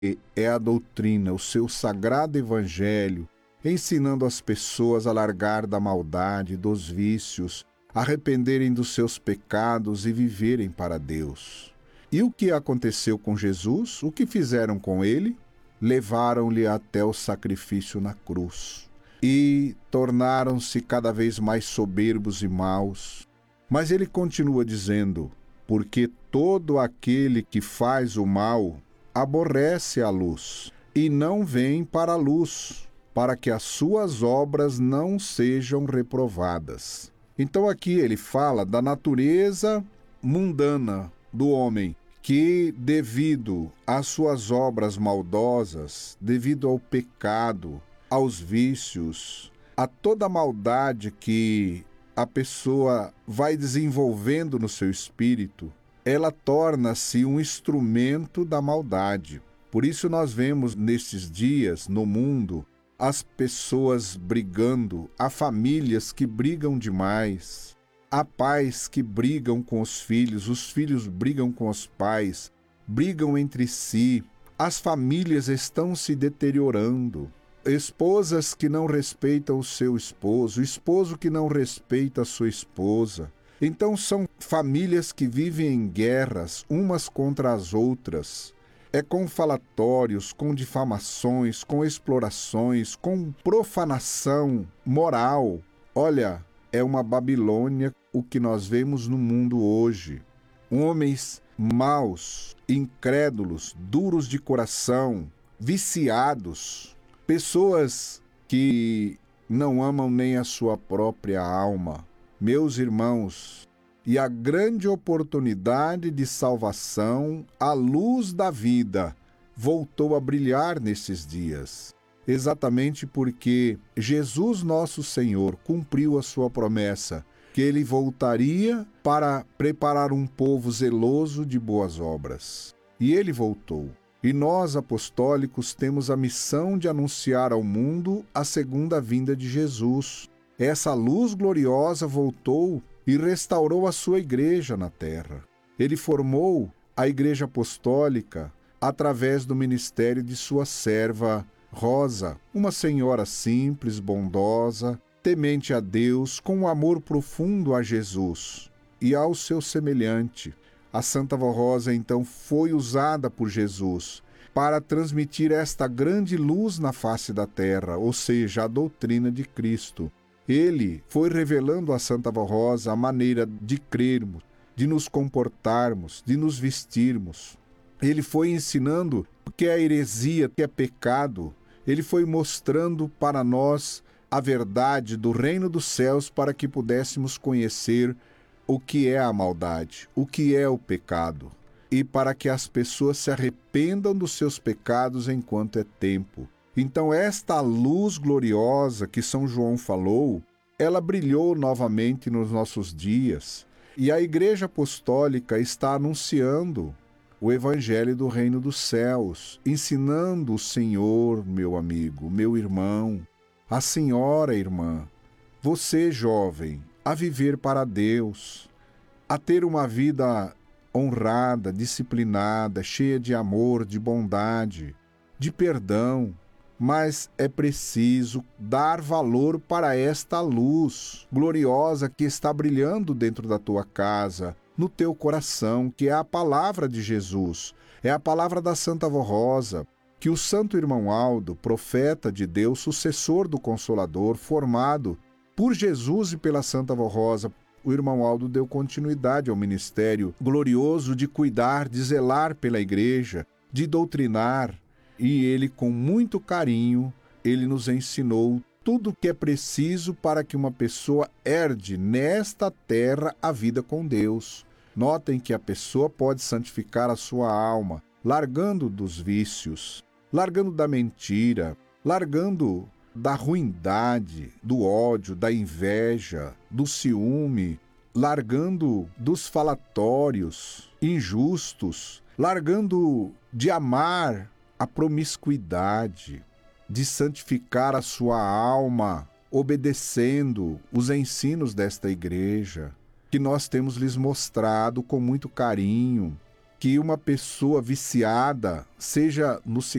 é a doutrina, o seu sagrado evangelho, ensinando as pessoas a largar da maldade, dos vícios, arrependerem dos seus pecados e viverem para Deus. E o que aconteceu com Jesus? O que fizeram com ele? Levaram-lhe até o sacrifício na cruz e tornaram-se cada vez mais soberbos e maus. Mas ele continua dizendo: porque todo aquele que faz o mal aborrece a luz e não vem para a luz, para que as suas obras não sejam reprovadas. Então aqui ele fala da natureza mundana do homem, que devido às suas obras maldosas, devido ao pecado, aos vícios, a toda a maldade que a pessoa vai desenvolvendo no seu espírito, ela torna-se um instrumento da maldade. Por isso nós vemos nestes dias, no mundo, as pessoas brigando, há famílias que brigam demais, há pais que brigam com os filhos brigam com os pais, brigam entre si, as famílias estão se deteriorando. Esposas que não respeitam o seu esposo, esposo que não respeita a sua esposa. Então são famílias que vivem em guerras umas contra as outras. É com falatórios, com difamações, com explorações, com profanação moral. Olha, é uma Babilônia o que nós vemos no mundo hoje. Homens maus, incrédulos, duros de coração, viciados. Pessoas que não amam nem a sua própria alma. Meus irmãos, e a grande oportunidade de salvação, a luz da vida, voltou a brilhar nesses dias. Exatamente porque Jesus nosso Senhor cumpriu a sua promessa, que ele voltaria para preparar um povo zeloso de boas obras. E ele voltou. E nós, apostólicos, temos a missão de anunciar ao mundo a segunda vinda de Jesus. Essa luz gloriosa voltou e restaurou a sua igreja na terra. Ele formou a igreja apostólica através do ministério de sua serva Rosa, uma senhora simples, bondosa, temente a Deus, com um amor profundo a Jesus e ao seu semelhante. A Santa Vó Rosa, então, foi usada por Jesus para transmitir esta grande luz na face da terra, ou seja, a doutrina de Cristo. Ele foi revelando a Santa Vó Rosa a maneira de crermos, de nos comportarmos, de nos vestirmos. Ele foi ensinando o que é heresia, o que é pecado. Ele foi mostrando para nós a verdade do reino dos céus para que pudéssemos conhecer o que é a maldade, o que é o pecado, e para que as pessoas se arrependam dos seus pecados enquanto é tempo. Então esta luz gloriosa que São João falou, ela brilhou novamente nos nossos dias, e a Igreja Apostólica está anunciando o Evangelho do Reino dos Céus, ensinando o Senhor, meu amigo, meu irmão, a senhora irmã, você jovem, a viver para Deus, a ter uma vida honrada, disciplinada, cheia de amor, de bondade, de perdão. Mas é preciso dar valor para esta luz gloriosa que está brilhando dentro da tua casa, no teu coração, que é a palavra de Jesus, é a palavra da Santa Vó Rosa, que o Santo Irmão Aldo, profeta de Deus, sucessor do Consolador, formado por Jesus e pela Santa Vó Rosa, o irmão Aldo deu continuidade ao ministério glorioso de cuidar, de zelar pela igreja, de doutrinar, e ele, com muito carinho, ele nos ensinou tudo o que é preciso para que uma pessoa herde nesta terra a vida com Deus. Notem que a pessoa pode santificar a sua alma, largando dos vícios, largando da mentira, largando da ruindade, do ódio, da inveja, do ciúme, largando dos falatórios injustos, largando de amar a promiscuidade, de santificar a sua alma, obedecendo os ensinos desta igreja, que nós temos lhes mostrado com muito carinho. que uma pessoa viciada, seja no